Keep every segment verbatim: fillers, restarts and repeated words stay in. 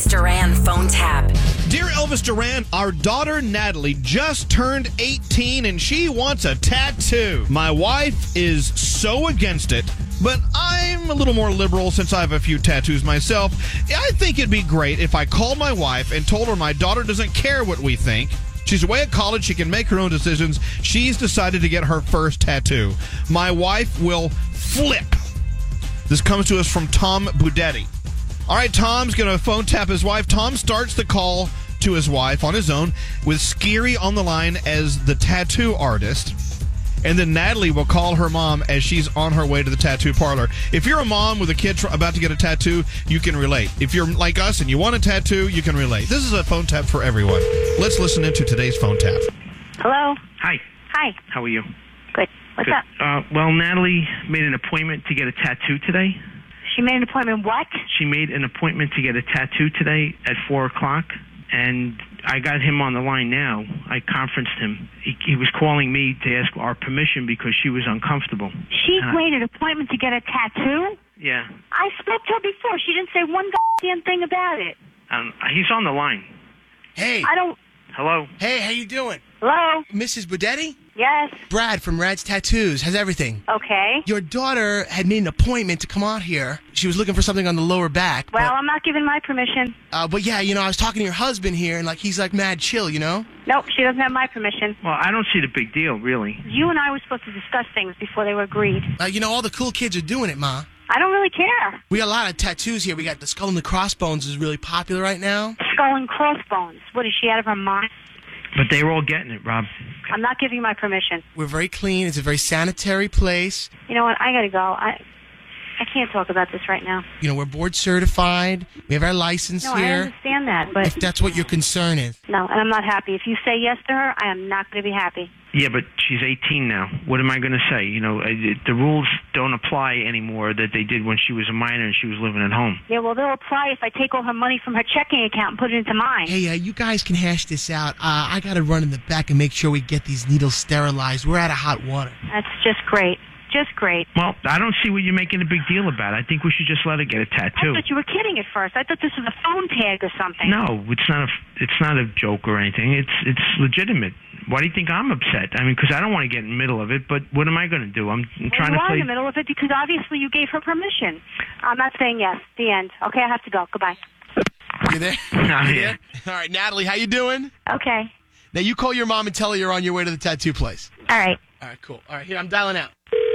Duran phone tap. Dear Elvis Duran, our daughter Natalie just turned eighteen and she wants a tattoo. My wife is so against it, but I'm a little more liberal since I have a few tattoos myself. I think it'd be great if I called my wife and told her my daughter doesn't care what we think. She's away at college. She can make her own decisions. She's decided to get her first tattoo. My wife will flip. This comes to us from Tom Budetti. All right, Tom's going to phone tap his wife. Tom starts the call to his wife on his own with Scary on the line as the tattoo artist. And then Natalie will call her mom as she's on her way to the tattoo parlor. If you're a mom with a kid tr- about to get a tattoo, you can relate. If you're like us and you want a tattoo, you can relate. This is a phone tap for everyone. Let's listen into today's phone tap. Hello. Hi. Hi. How are you? Good. What's Good. up? Uh, well, Natalie made an appointment to get a tattoo today. She made an appointment. What? She made an appointment to get a tattoo today at four o'clock, and I got him on the line now. I conferenced him. He, he was calling me to ask our permission because she was uncomfortable. She Uh, made an appointment to get a tattoo? Yeah. I spoke to her before. She didn't say one goddamn thing about it. Um, he's on the line. Hey. I don't... Hello? Hey, how you doing? Hello? Missus Budetti? Yes. Brad from Rad's Tattoos. How's everything? Okay. Your daughter had made an appointment to come out here. She was looking for something on the lower back. Well, but, I'm not giving my permission. uh, but yeah, you know, I was talking to your husband here, and like he's like mad chill, you know? Nope, she doesn't have my permission. Well, I don't see the big deal, really. You and I were supposed to discuss things before they were agreed. Uh, you know, all the cool kids are doing it, Ma. I don't really care. We got a lot of tattoos here. We got the Skull and the Crossbones is really popular right now. Skull and crossbones. What, is she out of her mind? But they were all getting it, Rob. I'm not giving you my permission. We're very clean. It's a very sanitary place. You know what? I gotta go. I I can't talk about this right now. You know, we're board certified. We have our license No, I here. understand that, but... If that's what your concern is. No, and I'm not happy. If you say yes to her, I am not going to be happy. Yeah, but she's eighteen now. What am I going to say? You know, it, the rules don't apply anymore that they did when she was a minor and she was living at home. Yeah, well, they'll apply if I take all her money from her checking account and put it into mine. Hey, uh, you guys can hash this out. Uh, I got to run in the back and make sure we get these needles sterilized. We're out of hot water. That's just great. Just great. Well, I don't see what you're making a big deal about. I think we should just let her get a tattoo. I thought you were kidding at first. I thought this was a phone tag or something. No, it's not a it's not a joke or anything. It's it's legitimate. Why do you think I'm upset? I mean, because I don't want to get in the middle of it, but what am I going to do? I'm, I'm Well, trying you to are play... in the middle of it because obviously you gave her permission. I'm not saying yes. The end. Okay, I have to go. Goodbye. You there? Oh, You yeah. there? All right, Natalie, how you doing? Okay. Now, you call your mom and tell her you're on your way to the tattoo place. All right. All right, cool. All right, here, I'm dialing out.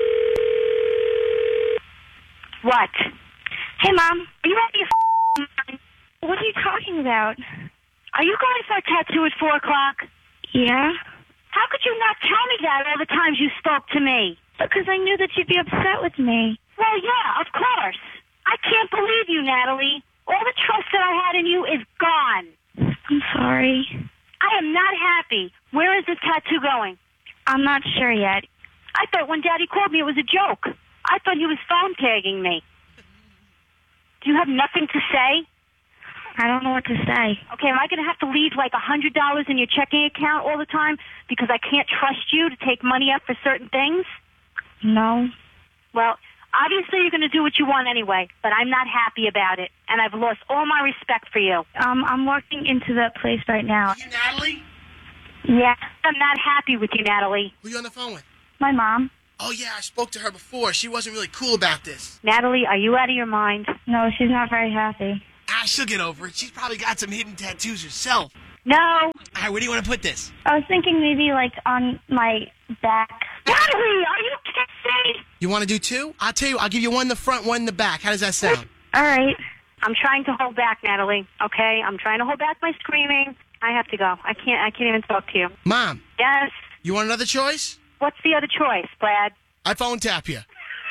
What? Hey, Mom, are you out of your f***ing mind? What are you talking about? Are you going for a tattoo at four o'clock? Yeah? How could you not tell me that all the times you spoke to me? Because I knew that you'd be upset with me. Well, yeah, of course. I can't believe you, Natalie. All the trust that I had in you is gone. I'm sorry. I am not happy. Where is this tattoo going? I'm not sure yet. I thought when Daddy called me it was a joke. I thought he was phone tagging me. Do you have nothing to say? I don't know what to say. Okay, am I going to have to leave like a hundred dollars in your checking account all the time because I can't trust you to take money out for certain things? No. Well, obviously you're going to do what you want anyway, but I'm not happy about it, and I've lost all my respect for you. Um, I'm walking into that place right now. Are you Natalie? Yeah. I'm not happy with you, Natalie. Who are you on the phone with? My mom. Oh, yeah, I spoke to her before. She wasn't really cool about this. Natalie, are you out of your mind? No, she's not very happy. Ah, she'll get over it. She's probably got some hidden tattoos herself. No. All right, where do you want to put this? I was thinking maybe, like, on my back. Natalie, are you kidding? You want to do two? I'll tell you, I'll give you one in the front, one in the back. How does that sound? All right. I'm trying to hold back, Natalie, okay? I'm trying to hold back my screaming. I have to go. I can't I can't even talk to you. Mom, Yes? you want another choice? What's the other choice, Brad? I phone tap you.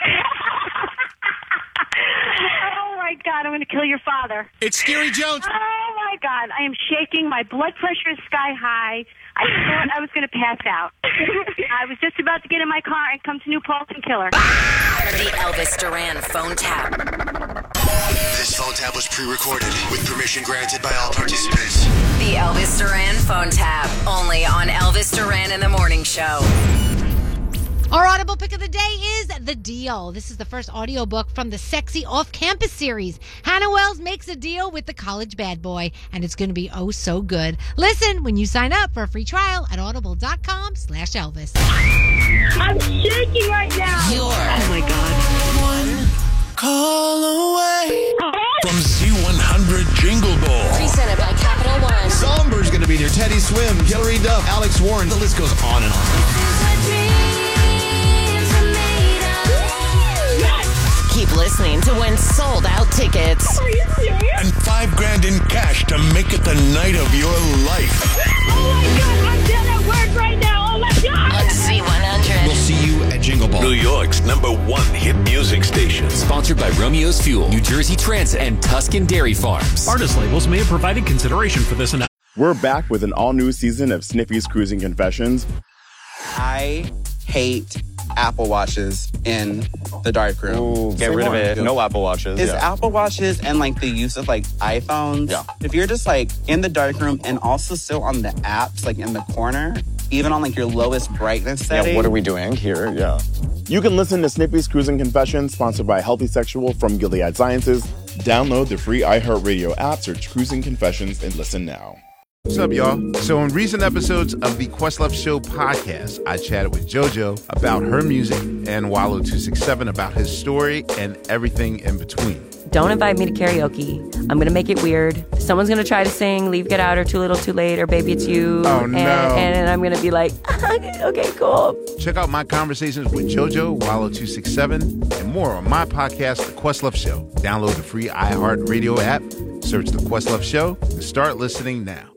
Oh, my God, I'm going to kill your father. It's Scary Jones. Oh, my God, I am shaking. My blood pressure is sky high. I thought I was going to pass out. I was just about to get in my car and come to New Paltz and kill her. The Elvis Duran phone tap. This phone tap was pre-recorded with permission granted by all participants. The Elvis Duran phone tap. Only on Elvis Duran in the Morning Show. Our Audible pick of the day is The Deal. This is the first audiobook from the Sexy Off-Campus series. Hannah Wells makes a deal with the college bad boy, and it's going to be oh so good. Listen when you sign up for a free trial at audible.com slash Elvis. I'm shaking right now. You're Oh my God. One call away From Z one hundred Jingle Ball. presented by Capital One. Somber's going to be there. Teddy Swim, Hillary Duff, Alex Warren. The list goes on and on. Keep listening to win sold out tickets. Are you serious? And five grand in cash to make it the night of your life. Oh my God, I'm dead at work right now. Oh my God. On Z one hundred. We'll see you at Jingle Ball. New York's number one hit music station. Sponsored by Romeo's Fuel, New Jersey Transit, and Tuscan Dairy Farms. Artist labels may have provided consideration for this announcement. We're back with an all-new season of Sniffy's Cruising Confessions. I hate Apple Watches in the dark room. Ooh, get Say rid more. of it. No Apple Watches. Is yeah. Apple Watches and like the use of like iPhones. Yeah. If you're just like in the dark room and also still on the apps, like in the corner, even on like your lowest brightness setting. Yeah, what are we doing here? Yeah. You can listen to Sniffy's Cruising Confessions, sponsored by Healthy Sexual from Gilead Sciences. Download the free iHeartRadio app, search Cruising Confessions, and listen now. What's up, y'all? So in recent episodes of the Questlove Show podcast, I chatted with JoJo about her music and Wallow two sixty-seven about his story and everything in between. Don't invite me to karaoke. I'm going to make it weird. Someone's going to try to sing Leave, Get Out, or Too Little, Too Late, or Baby It's You. Oh, and, no. And I'm going to be like, okay, cool. Check out my conversations with JoJo, Wallow two sixty-seven, and more on my podcast, The Questlove Show. Download the free iHeartRadio app, search The Questlove Show, and start listening now.